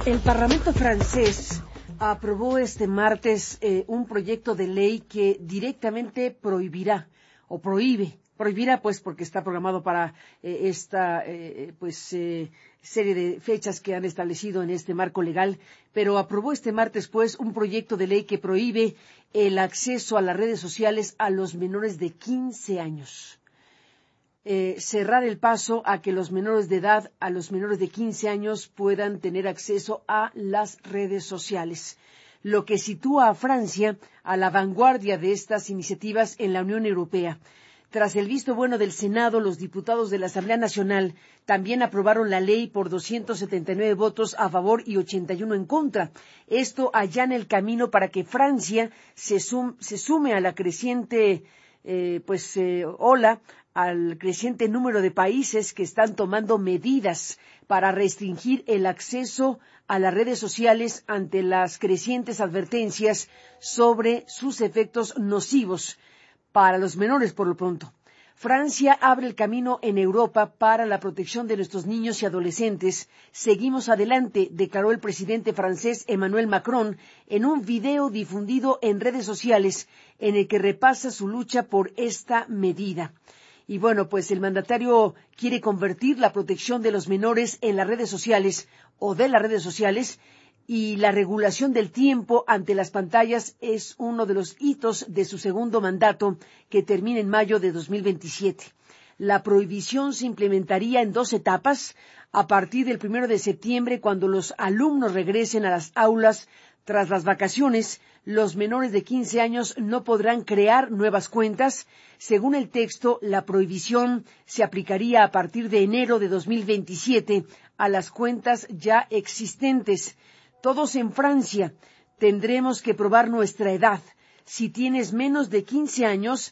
El Parlamento francés aprobó este martes un proyecto de ley que directamente prohibirá pues porque está programado para esta serie de fechas que han establecido en este marco legal, pero aprobó este martes pues un proyecto de ley que prohíbe el acceso a las redes sociales a los menores de 15 años. Cerrar el paso a que los menores de edad, a los menores de 15 años, puedan tener acceso a las redes sociales, lo que sitúa a Francia a la vanguardia de estas iniciativas en la Unión Europea. Tras el visto bueno del Senado, los diputados de la Asamblea Nacional también aprobaron la ley por 279 votos a favor y 81 en contra. Esto allana el camino para que Francia se sume a la creciente ola, al creciente número de países que están tomando medidas para restringir el acceso a las redes sociales ante las crecientes advertencias sobre sus efectos nocivos para los menores por lo pronto. Francia abre el camino en Europa para la protección de nuestros niños y adolescentes. Seguimos adelante, declaró el presidente francés Emmanuel Macron en un video difundido en redes sociales en el que repasa su lucha por esta medida. Y bueno, pues el mandatario quiere convertir la protección de los menores en las redes sociales o de las redes sociales, y la regulación del tiempo ante las pantallas es uno de los hitos de su segundo mandato, que termina en mayo de 2027. La prohibición se implementaría en 2 etapas, a partir del 1 de septiembre, cuando los alumnos regresen a las aulas tras las vacaciones. Los menores de 15 años no podrán crear nuevas cuentas. Según el texto, la prohibición se aplicaría a partir de enero de 2027 a las cuentas ya existentes. Todos en Francia tendremos que probar nuestra edad. Si tienes menos de 15 años,